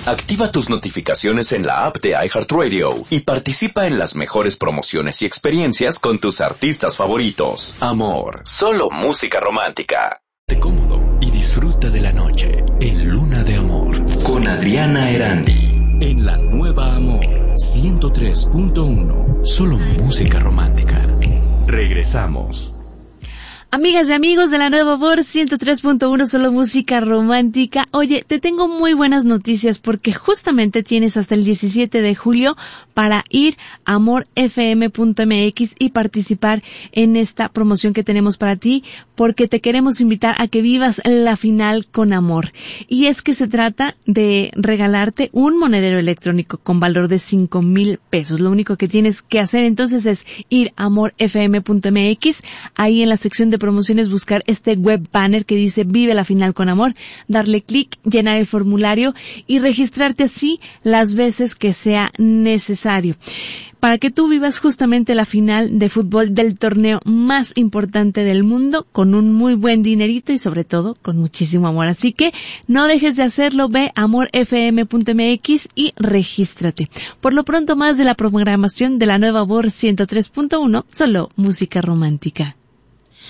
Activa tus notificaciones en la app de iHeartRadio y participa en las mejores promociones y experiencias con tus artistas favoritos. Amor, solo música romántica. Te cómodo y disfruta de la noche en Luna de Amor con Adriana Erandi. En la nueva Amor 103.1, solo música romántica. Regresamos. Amigas y amigos de la Nueva Amor 103.1, solo música romántica. Oye, te tengo muy buenas noticias porque justamente tienes hasta el 17 de julio para ir a amorfm.mx y participar en esta promoción que tenemos para ti, porque te queremos invitar a que vivas la final con amor. Y es que se trata de regalarte un monedero electrónico con valor de 5,000 pesos. Lo único que tienes que hacer entonces es ir a amorfm.mx, ahí en la sección de promociones buscar este web banner que dice Vive la final con amor, darle clic, llenar el formulario y registrarte así las veces que sea necesario, para que tú vivas justamente la final de fútbol del torneo más importante del mundo con un muy buen dinerito y sobre todo con muchísimo amor. Así que no dejes de hacerlo, ve a amorfm.mx y regístrate. Por lo pronto, más de la programación de la Nueva Amor 103.1, solo música romántica.